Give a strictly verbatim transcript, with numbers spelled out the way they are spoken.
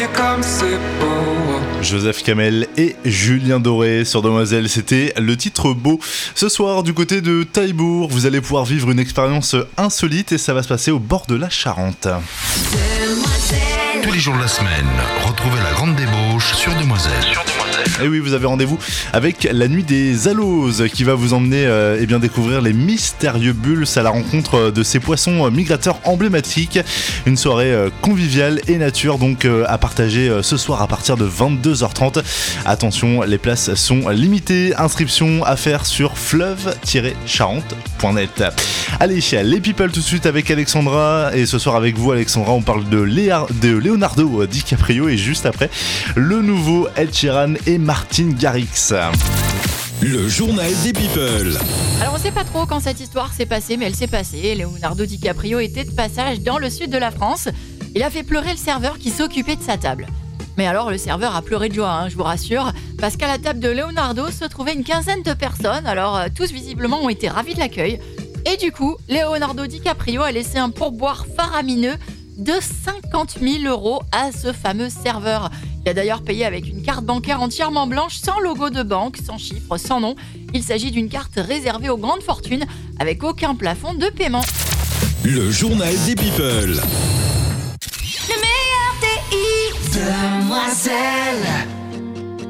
Comme c'est beau. Joseph Kamel et Julien Doré sur Demoiselle, c'était le titre beau. Ce soir, du côté de Taillebourg, vous allez pouvoir vivre une expérience insolite et ça va se passer au bord de la Charente. Tous les jours de la semaine, retrouvez la grande débauche sur Demoiselle. Sur Demoiselle. Et oui, vous avez rendez-vous avec la nuit des aloses qui va vous emmener euh, eh bien, découvrir les mystérieux bulles à la rencontre de ces poissons migrateurs emblématiques. Une soirée euh, conviviale et nature donc euh, à partager euh, ce soir à partir de vingt-deux heures trente. Attention, les places sont limitées. Inscription à faire sur fleuve tiret charente point net. Allez, les people tout de suite avec Alexandra. Et ce soir avec vous Alexandra, on parle de, Léa, de Leonardo DiCaprio et juste après, le nouveau Ed Sheeran et Martin Garrix. Le journal des people. Alors on sait pas trop quand cette histoire s'est passée, mais elle s'est passée. Leonardo DiCaprio était de passage dans le sud de la France. Il a fait pleurer le serveur qui s'occupait de sa table. Mais alors le serveur a pleuré de joie, hein, je vous rassure, parce qu'à la table de Leonardo se trouvait une quinzaine de personnes. Alors euh, tous visiblement ont été ravis de l'accueil. Et du coup, Leonardo DiCaprio a laissé un pourboire faramineux de cinquante mille euros à ce fameux serveur. Il a d'ailleurs payé avec une carte bancaire entièrement blanche, sans logo de banque, sans chiffre, sans nom. Il s'agit d'une carte réservée aux grandes fortunes, avec aucun plafond de paiement. Le journal des people. Le meilleur des hits. Demoiselle.